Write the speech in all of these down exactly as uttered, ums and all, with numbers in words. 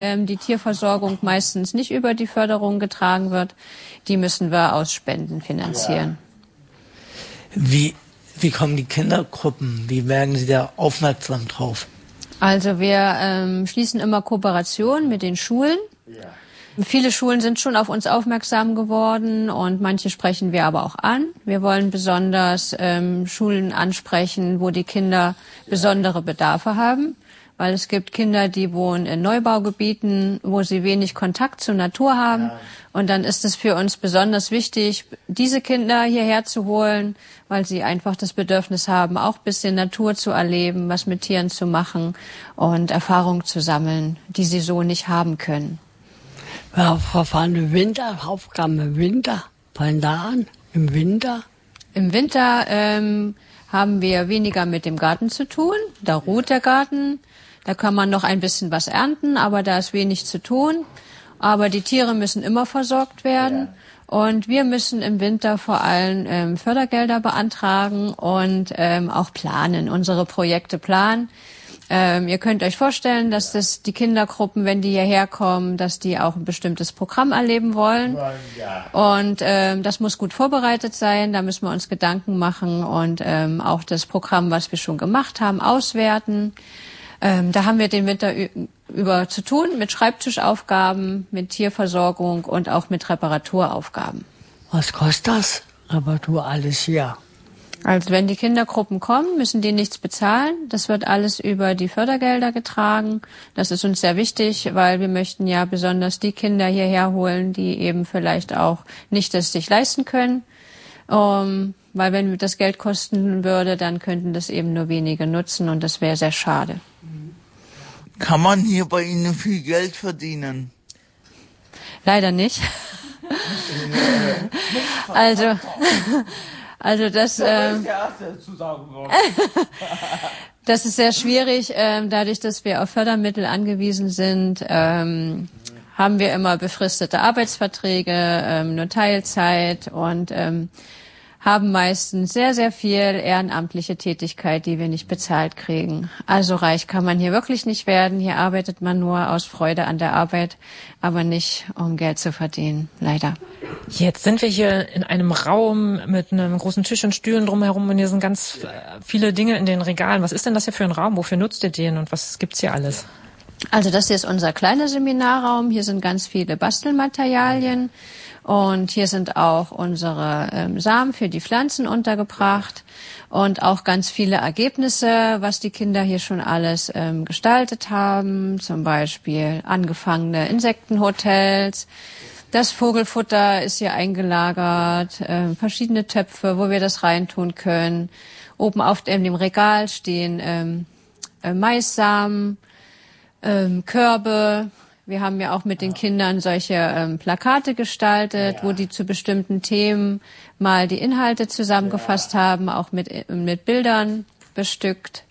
ähm, die Tierversorgung meistens nicht über die Förderung getragen wird. Die müssen wir aus Spenden finanzieren. Wie, wie kommen die Kindergruppen? Wie werden sie da aufmerksam drauf? Also wir ähm, schließen immer Kooperationen mit den Schulen. Ja. Viele Schulen sind schon auf uns aufmerksam geworden und manche sprechen wir aber auch an. Wir wollen besonders ähm, Schulen ansprechen, wo die Kinder besondere Bedarfe haben, weil es gibt Kinder, die wohnen in Neubaugebieten, wo sie wenig Kontakt zur Natur haben. Ja. Und dann ist es für uns besonders wichtig, diese Kinder hierher zu holen, weil sie einfach das Bedürfnis haben, auch ein bisschen Natur zu erleben, was mit Tieren zu machen und Erfahrungen zu sammeln, die sie so nicht haben können. Was waren die Winteraufgaben im Winter? Fangen da an? Im Winter? Im Winter ähm, haben wir weniger mit dem Garten zu tun. Da ruht der Garten. Da kann man noch ein bisschen was ernten, aber da ist wenig zu tun. Aber die Tiere müssen immer versorgt werden. Und wir müssen im Winter vor allem ähm, Fördergelder beantragen und ähm, auch planen, unsere Projekte planen. Ähm, ihr könnt euch vorstellen, dass das die Kindergruppen, wenn die hierher kommen, dass die auch ein bestimmtes Programm erleben wollen. Und ähm, das muss gut vorbereitet sein, da müssen wir uns Gedanken machen und ähm, auch das Programm, was wir schon gemacht haben, auswerten. Ähm, da haben wir den Winter über zu tun, mit Schreibtischaufgaben, mit Tierversorgung und auch mit Reparaturaufgaben. Was kostet das? Reparatur alles hier? Also wenn die Kindergruppen kommen, müssen die nichts bezahlen. Das wird alles über die Fördergelder getragen. Das ist uns sehr wichtig, weil wir möchten ja besonders die Kinder hierher holen, die eben vielleicht auch nicht das sich leisten können. Um, weil wenn das Geld kosten würde, dann könnten das eben nur wenige nutzen und das wäre sehr schade. Kann man hier bei Ihnen viel Geld verdienen? Leider nicht. also... Also das, äh, das ist sehr schwierig. Ähm, dadurch, dass wir auf Fördermittel angewiesen sind, ähm, haben wir immer befristete Arbeitsverträge, ähm, nur Teilzeit und ähm, haben meistens sehr, sehr viel ehrenamtliche Tätigkeit, die wir nicht bezahlt kriegen. Also reich kann man hier wirklich nicht werden. Hier arbeitet man nur aus Freude an der Arbeit, aber nicht, um Geld zu verdienen, leider. Jetzt sind wir hier in einem Raum mit einem großen Tisch und Stühlen drumherum und hier sind ganz viele Dinge in den Regalen. Was ist denn das hier für ein Raum? Wofür nutzt ihr den und was gibt's hier alles? Also das hier ist unser kleiner Seminarraum. Hier sind ganz viele Bastelmaterialien. Und hier sind auch unsere ähm, Samen für die Pflanzen untergebracht und auch ganz viele Ergebnisse, was die Kinder hier schon alles ähm, gestaltet haben. Zum Beispiel angefangene Insektenhotels. Das Vogelfutter ist hier eingelagert, äh, verschiedene Töpfe, wo wir das reintun können. Oben auf dem Regal stehen ähm, äh, Maissamen, ähm, Körbe. Wir haben ja auch mit den Kindern solche ähm, Plakate gestaltet, ja, wo die zu bestimmten Themen mal die Inhalte zusammengefasst ja. haben, auch mit, mit Bildern bestückt.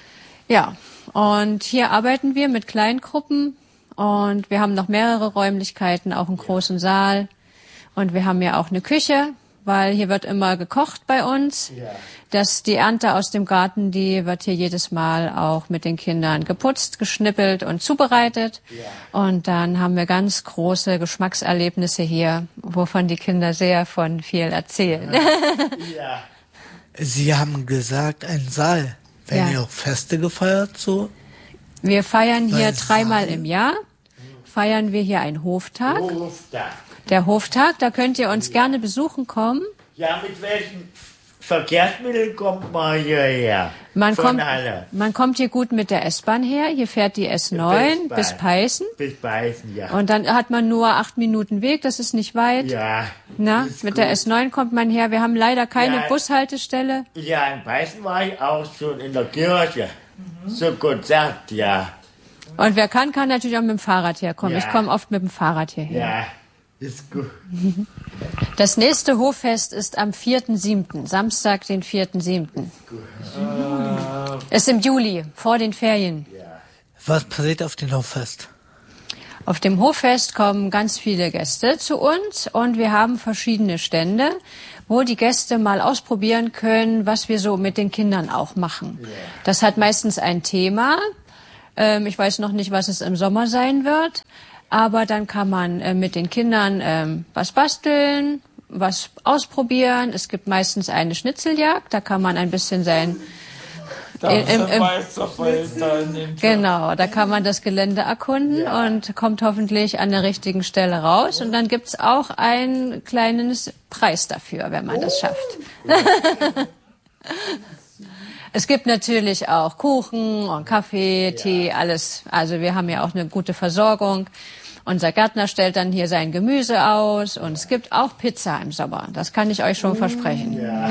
Ja, und hier arbeiten wir mit Kleingruppen und wir haben noch mehrere Räumlichkeiten, auch einen großen Saal. Und wir haben ja auch eine Küche, weil hier wird immer gekocht bei uns. Ja. Das, die Ernte aus dem Garten, die wird hier jedes Mal auch mit den Kindern geputzt, geschnippelt und zubereitet. Ja. Und dann haben wir ganz große Geschmackserlebnisse hier, wovon die Kinder sehr von viel erzählen. Ja. Sie haben gesagt, ein Saal. Werden ja. hier auch Feste gefeiert so? Wir feiern hier Weil dreimal Saal. im Jahr, feiern wir hier einen Hoftag. Hoftag. Der Hoftag, da könnt ihr uns gerne besuchen kommen. Ja, mit welchen Verkehrsmitteln kommt man hierher? Man Von kommt, Halle. man kommt hier gut mit der S-Bahn her. Hier fährt die S neun bis Peißen. Bis Peißen, ja. Und dann hat man nur acht Minuten Weg, das ist nicht weit. Ja. Na, mit gut. der S neun kommt man her. Wir haben leider keine Ja. Bushaltestelle. Ja, in Peißen war ich auch schon in der Kirche. Mhm. So Konzert, ja. Und wer kann, kann natürlich auch mit dem Fahrrad herkommen. Ja. Ich komme oft mit dem Fahrrad hierher. Ja, ist gut. Das nächste Hoffest ist am vierten siebten Samstag, den vierten siebten Äh. Ist im Juli, vor den Ferien. Ja. Was passiert auf dem Hoffest? Auf dem Hoffest kommen ganz viele Gäste zu uns und wir haben verschiedene Stände, wo die Gäste mal ausprobieren können, was wir so mit den Kindern auch machen. Das hat meistens ein Thema. Ähm, ich weiß noch nicht, was es im Sommer sein wird. Aber dann kann man äh, mit den Kindern ähm, was basteln, was ausprobieren. Es gibt meistens eine Schnitzeljagd, da kann man ein bisschen sein... Da Im, im, im, im genau, da kann man das Gelände erkunden ja. und kommt hoffentlich an der richtigen Stelle raus. Und dann gibt's auch einen kleinen Preis dafür, wenn man das schafft. Es gibt natürlich auch Kuchen und Kaffee, Tee, alles. Also wir haben ja auch eine gute Versorgung. Unser Gärtner stellt dann hier sein Gemüse aus und es gibt auch Pizza im Sommer. Das kann ich euch schon versprechen. Ja.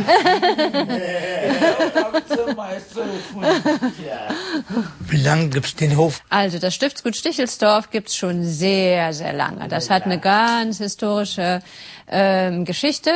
Wie lange gibt's den Hof? Also das Stiftsgut Stichelsdorf gibt's schon sehr, sehr lange. Das hat eine ganz historische ähm, Geschichte.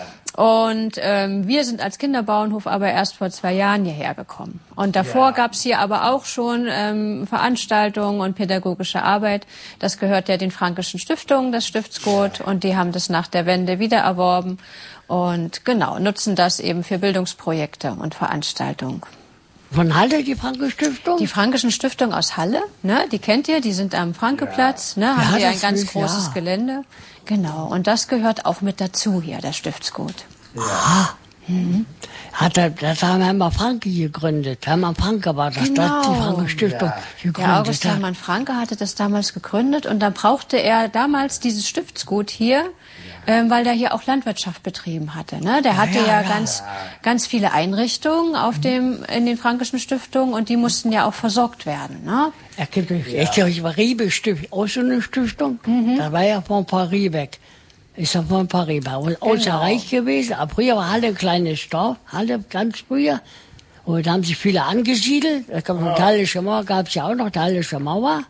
Und ähm, wir sind als Kinderbauernhof aber erst vor zwei Jahren hierher gekommen. Und davor ja. gab's hier aber auch schon ähm, Veranstaltungen und pädagogische Arbeit. Das gehört ja den Frankischen Stiftungen, das Stiftsgut. Und die haben das nach der Wende wieder erworben. Und genau, nutzen das eben für Bildungsprojekte und Veranstaltungen. Von Halle, die Frankische Stiftung? Die Frankischen Stiftung aus Halle, ne, die kennt ihr, die sind am Frankeplatz, ne, haben ja, hier ein ganz großes ja. Gelände. Genau, und das gehört auch mit dazu hier, das Stiftsgut. Ja. Ah. Mhm. Hat er, das haben Hermann Franke gegründet. Hermann Franke war das, genau. das die Frankische Stiftung ja. gegründet. Ja, August Hermann Franke hatte das damals gegründet und dann brauchte er damals dieses Stiftsgut hier, ähm, weil der hier auch Landwirtschaft betrieben hatte. Ne? Der hatte ja, ja, ja ganz, ganz viele Einrichtungen auf dem, in den Frankischen Stiftungen und die mussten ja auch versorgt werden. Ne? Er kennt mich. Ja. Ich war Riebe Stiftung, auch so eine Stiftung. Mhm. Da war ja von Paris weg. Ist ja von Paris bei uns genau. außer Reich gewesen. Aber früher war Halle ein kleines Dorf, Halle ganz früher. Und da haben sich viele angesiedelt. Da gab es oh. die Hallische Mauer, gab es ja auch noch die Hallische Mauer.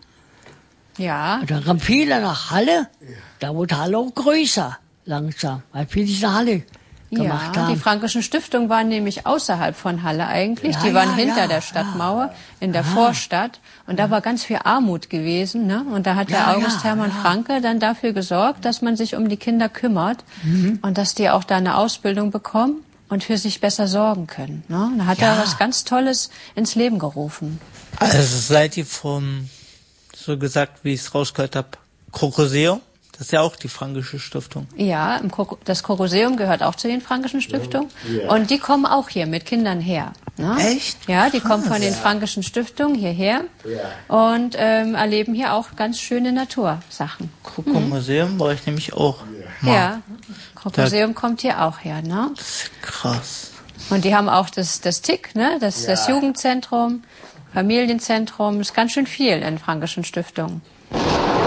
Ja. Und dann kamen viele nach Halle. Da wurde Halle auch größer, langsam, weil viele diese Halle gemacht ja, haben. Die Frankischen Stiftungen waren nämlich außerhalb von Halle eigentlich. Ja, die waren ja, hinter ja, der Stadtmauer, ja. in der Aha. Vorstadt. Und da war ganz viel Armut gewesen. Ne? Und da hat ja, der August ja, Hermann ja. Franke dann dafür gesorgt, dass man sich um die Kinder kümmert mhm. und dass die auch da eine Ausbildung bekommen und für sich besser sorgen können. Ne? Da hat ja. er was ganz Tolles ins Leben gerufen. Also seid ihr vom, so gesagt, wie ich es rausgehört habe, Krokoseum? Das ist ja auch die Frankische Stiftung. Ja, im Kro- das Krokoseum gehört auch zu den Frankischen Stiftungen. Ja. Und die kommen auch hier mit Kindern her. Ne? Echt? Ja, die kommen von den Frankischen Stiftungen hierher ja. und ähm, erleben hier auch ganz schöne Natursachen. Krokoseum mhm. war ich nämlich auch mal. Ja, Krokoseum da kommt hier auch her. Ne? Das ist krass. Und die haben auch das, das T I C, ne? das, ja. das Jugendzentrum, Familienzentrum. Ist ganz schön viel in Frankischen Stiftungen.